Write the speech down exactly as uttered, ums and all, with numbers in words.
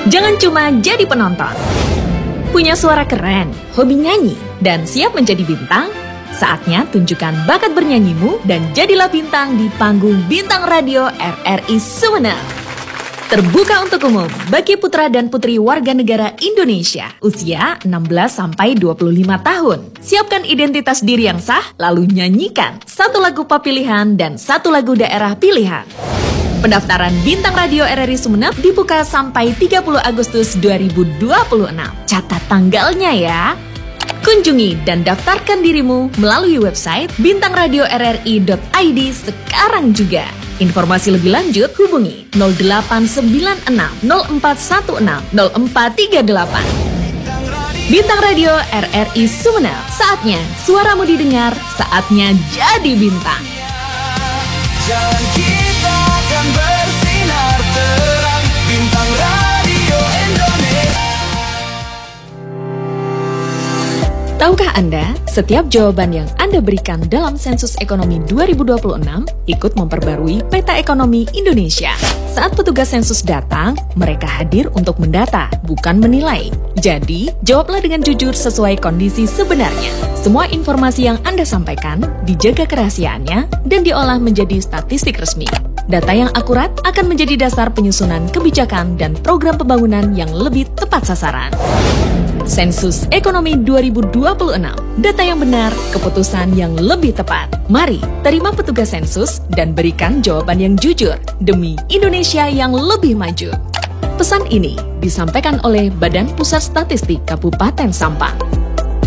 Jangan cuma jadi penonton. Punya suara keren, hobi nyanyi, dan siap menjadi bintang? Saatnya tunjukkan bakat bernyanyimu dan jadilah bintang di panggung Bintang Radio R R I Sumeneb. Terbuka untuk umum bagi putra dan putri warga negara Indonesia usia enam belas sampai dua puluh lima tahun. Siapkan identitas diri yang sah, lalu nyanyikan satu lagu pop pilihan dan satu lagu daerah pilihan. Pendaftaran Bintang Radio R R I Sumeneb dibuka sampai tiga puluh Agustus dua ribu dua puluh enam. Catat tanggalnya ya. Kunjungi dan daftarkan dirimu melalui website bintang radio r r i dot i d sekarang juga. Informasi lebih lanjut hubungi nol delapan sembilan enam nol empat satu enam nol empat tiga delapan. Bintang Radio R R I Sumeneb. Saatnya suaramu didengar, saatnya jadi bintang. Jalan kita akan bersinar terang, Bintang Radio Indonesia. Tahukah Anda, setiap jawaban yang Anda berikan dalam sensus ekonomi dua ribu dua puluh enam ikut memperbarui peta ekonomi Indonesia. Saat petugas sensus datang, mereka hadir untuk mendata, bukan menilai. Jadi, jawablah dengan jujur sesuai kondisi sebenarnya. Semua informasi yang Anda sampaikan dijaga kerahasiaannya dan diolah menjadi statistik resmi. Data yang akurat akan menjadi dasar penyusunan kebijakan dan program pembangunan yang lebih tepat sasaran. Sensus Ekonomi dua ribu dua puluh enam. Data yang benar, keputusan yang lebih tepat. Mari, terima petugas sensus dan berikan jawaban yang jujur demi Indonesia yang lebih maju. Pesan ini disampaikan oleh Badan Pusat Statistik Kabupaten Sampang.